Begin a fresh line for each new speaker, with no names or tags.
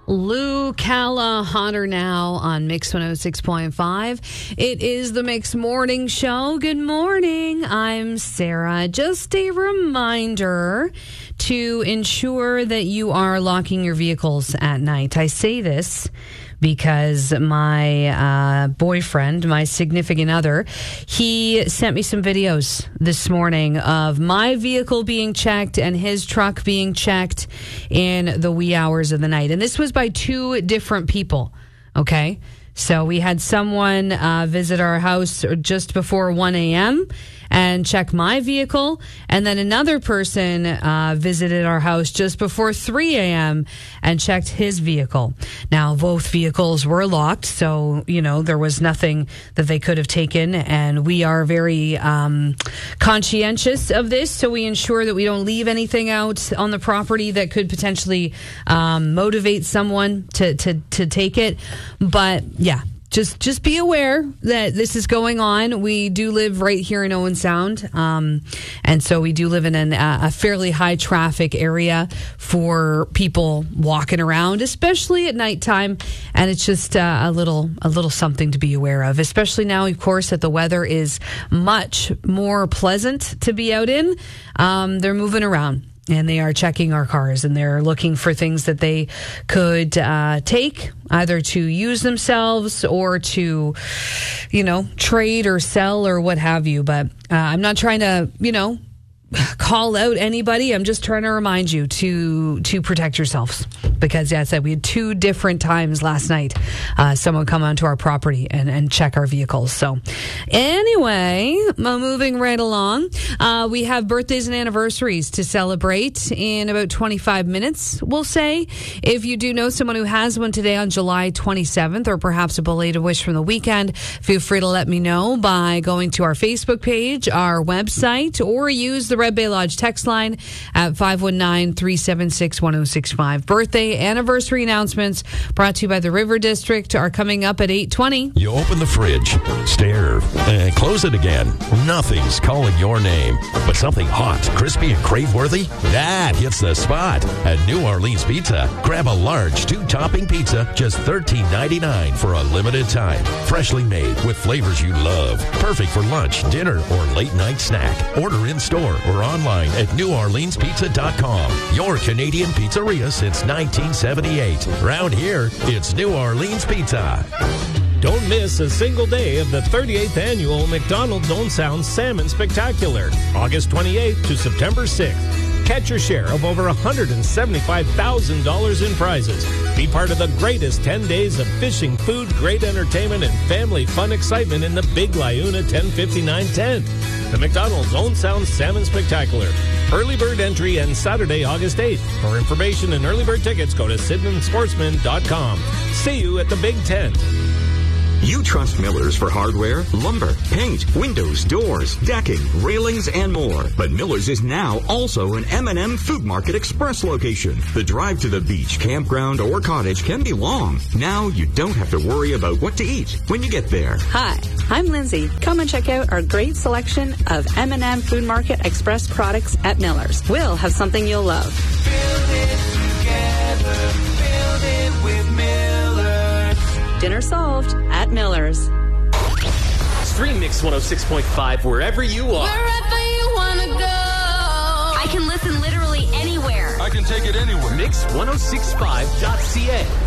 Lou Calla, Hotter Now on Mix 106.5. It is the Mix Morning Show. Good morning. I'm Sarah. Just a reminder to ensure that you are locking your vehicles at night. I say this because my boyfriend, my significant other, he sent me some videos this morning of my vehicle being checked and his truck being checked in the wee hours of the night. And this was by two different people, okay? So we had someone visit our house just before 1 a.m. and check my vehicle. And then another person visited our house just before 3 a.m. and checked his vehicle. Now, both vehicles were locked, so, you know, there was nothing that they could have taken. And we are very conscientious of this, so we ensure that we don't leave anything out on the property that could potentially motivate someone to take it. But, yeah. Just be aware that this is going on. We do live right here in Owen Sound, and so we do live in a fairly high traffic area for people walking around, especially at nighttime. And it's just a little something to be aware of, especially now, of course, that the weather is much more pleasant to be out in. They're moving around. And they are checking our cars, and they're looking for things that they could take, either to use themselves or to, you know, trade or sell or what have you. But I'm not trying to, you know, call out anybody. I'm just trying to remind you to protect yourselves. Because, yeah, I said we had two different times last night. Someone come onto our property and check our vehicles. So, anyway, moving right along. We have birthdays and anniversaries to celebrate in about 25 minutes, we'll say. If you do know someone who has one today on July 27th, or perhaps a belated wish from the weekend, feel free to let me know by going to our Facebook page, our website, or use the Red Bay Lodge text line at 519-376-1065. Birthday anniversary announcements brought to you by the River District are coming up at 8:20.
You open the fridge, stare, and close it again. Nothing's calling your name, but something hot, crispy, and crave-worthy, that hits the spot at New Orleans Pizza. Grab a large 2-topping pizza, just $13.99 for a limited time. Freshly made with flavors you love. Perfect for lunch, dinner, or late-night snack. Order in-store or online at NewOrleansPizza.com. Your Canadian pizzeria since 1978. Round here, it's New Orleans Pizza.
Don't miss a single day of the 38th annual McDonald's Owen Sound Salmon Spectacular, August 28th to September 6th. Catch your share of over $175,000 in prizes. Be part of the greatest 10 days of fishing, food, great entertainment, and family fun excitement in the Big Liuna 1059 tent. The McDonald's Owen Sound Salmon Spectacular. Early bird entry and Saturday, August 8th. For information and early bird tickets, go to SydneySportsman.com. See you at the Big Tent.
You trust Miller's for hardware, lumber, paint, windows, doors, decking, railings, and more. But Miller's is now also an M&M Food Market Express location. The drive to the beach, campground, or cottage can be long. Now you don't have to worry about what to eat when you get there.
Hi, I'm Lindsay. Come and check out our great selection of M&M Food Market Express products at Miller's. We'll have something you'll love.
Build it together. Build it with Miller's.
Dinner solved at Miller's.
Stream Mix 106.5 wherever you are.
Wherever you want to go.
I can listen literally anywhere.
I can take it anywhere.
Mix1065.ca.